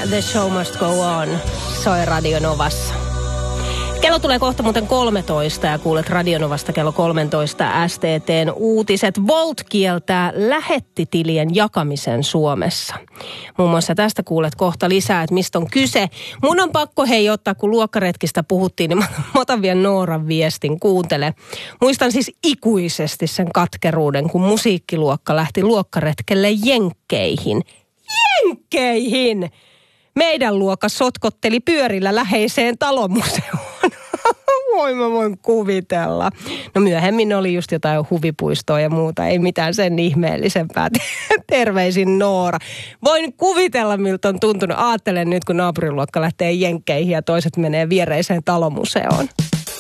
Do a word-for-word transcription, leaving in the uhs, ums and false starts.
The Show Must Go On soi Radio Novassa. Kello tulee kohta muuten kolmetoista ja kuulet Radio Novasta kello kolmetoista S T T:n uutiset. Volt kieltää lähettitilien jakamisen Suomessa. Muun muassa tästä kuulet kohta lisää, että mistä on kyse. Mun on pakko hei ottaa, kun luokkaretkistä puhuttiin, niin mä otan vielä Nooran viestin, kuuntele. Muistan siis ikuisesti sen katkeruuden, kun musiikkiluokka lähti luokkaretkelle Jenkkeihin. Jenkkeihin! Meidän luokka sotkotteli pyörillä läheiseen talomuseoon. Voi mä voin kuvitella. No myöhemmin oli just jotain huvipuistoa ja muuta. Ei mitään sen ihmeellisempää. Terveisin Noora. Voin kuvitella, miltä on tuntunut. Aattelen nyt, kun naapuriluokka lähtee Jenkkeihin ja toiset menee viereiseen talomuseoon.